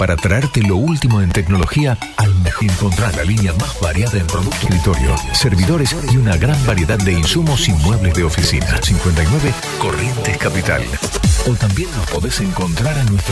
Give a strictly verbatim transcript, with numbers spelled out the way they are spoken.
para traerte lo último en tecnología al mejor. Encontrar la línea más variada en productos, escritorio, servidores y una gran variedad de insumos y muebles de oficina. cincuenta y nueve Corrientes Capital. O también nos podés encontrar en nuestro